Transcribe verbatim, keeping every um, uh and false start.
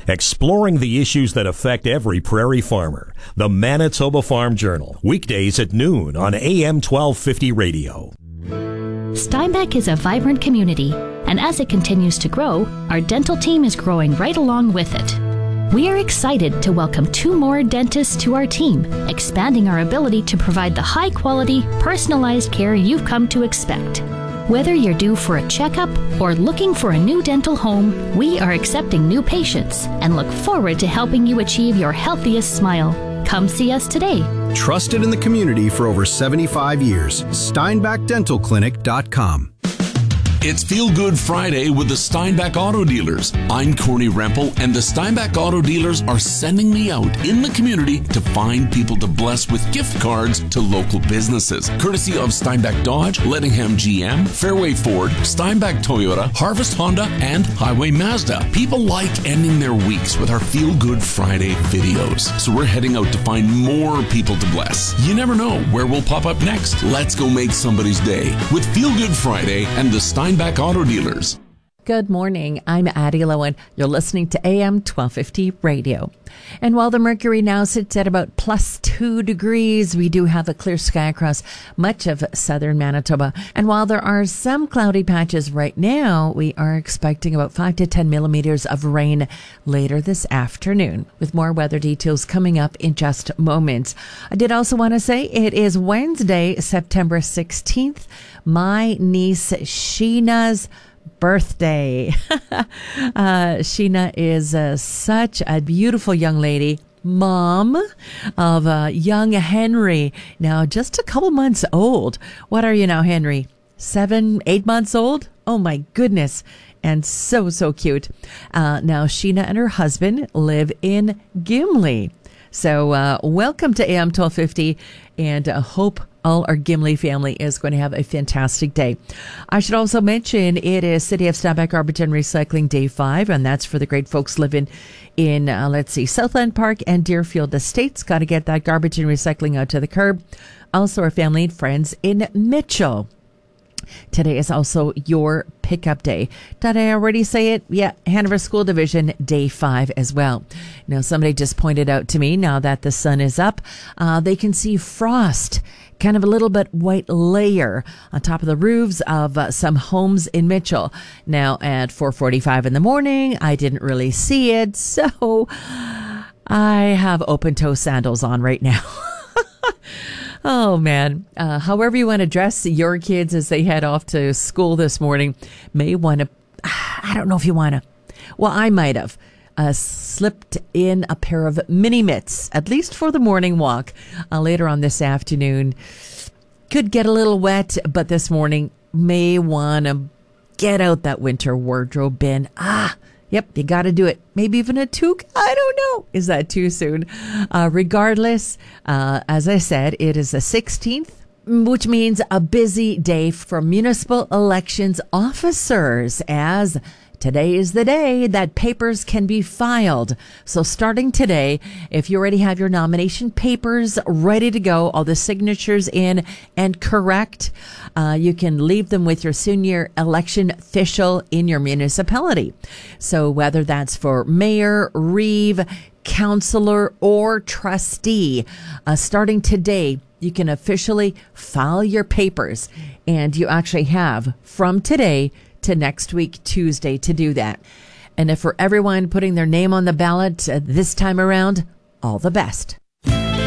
exploring the issues that affect every prairie farmer. The Manitoba Farm Journal, weekdays at noon on A M twelve fifty radio. Steinbach is a vibrant community, and as it continues to grow, our dental team is growing right along with it. We are excited to welcome two more dentists to our team, expanding our ability to provide the high-quality, personalized care you've come to expect. Whether you're due for a checkup or looking for a new dental home, we are accepting new patients and look forward to helping you achieve your healthiest smile. Come see us today. Trusted in the community for over seventy-five years. Steinbach Dental Clinic dot com. It's Feel Good Friday with the Steinbach Auto Dealers. I'm Corny Rempel, and the Steinbach Auto Dealers are sending me out in the community to find people to bless with gift cards to local businesses. Courtesy of Steinbach Dodge, Lettingham G M, Fairway Ford, Steinbach Toyota, Harvest Honda, and Highway Mazda. People like ending their weeks with our Feel Good Friday videos. So we're heading out to find more people to bless. You never know where we'll pop up next. Let's go make somebody's day with Feel Good Friday and the Steinbach Back Auto Dealers. Good morning. I'm Addie Lowen. You're listening to A M twelve fifty radio. And while the mercury now sits at about plus two degrees, we do have a clear sky across much of southern Manitoba. And while there are some cloudy patches right now, we are expecting about five to ten millimeters of rain later this afternoon, with more weather details coming up in just moments. I did also want to say it is Wednesday, September sixteenth, my niece Sheena's birthday. uh, Sheena is uh, such a beautiful young lady, mom of uh, young Henry, now just a couple months old. What are you now, Henry? Seven, eight months old? Oh my goodness. And so, so cute. Uh, now, Sheena and her husband live in Gimli. So uh, welcome to A M twelve fifty, and uh, hope all our Gimli family is going to have a fantastic day. I should also mention it is City of Steinbach Garbage and Recycling Day five, and that's for the great folks living in, uh, let's see, Southland Park and Deerfield Estates. Got to get that garbage and recycling out to the curb. Also, our family and friends in Mitchell. Today is also your pickup day. Did I already say it? Yeah, Hanover School Division Day five as well. Now, somebody just pointed out to me, now that the sun is up, uh, they can see frost, kind of a little bit white layer on top of the roofs of uh, some homes in Mitchell. Now, at four forty-five in the morning, I didn't really see it, so I have open-toe sandals on right now. Oh, man. Uh, however you want to dress your kids as they head off to school this morning, may want to, I don't know if you want to. Well, I might have uh, slipped in a pair of mini mitts, at least for the morning walk uh, later on this afternoon. Could get a little wet, but this morning may want to get out that winter wardrobe bin. Ah, yep, you got to do it. Maybe even a toque. I don't know. Is that too soon? Uh, regardless, uh, as I said, it is the sixteenth, which means a busy day for municipal elections officers, as today is the day that papers can be filed. So starting today, if you already have your nomination papers ready to go, all the signatures in and correct, uh, you can leave them with your senior election official in your municipality. So whether that's for mayor, reeve, councillor, or trustee, uh, starting today, you can officially file your papers, and you actually have from today to next week, Tuesday, to do that. And if for everyone putting their name on the ballot uh, this time around, all the best.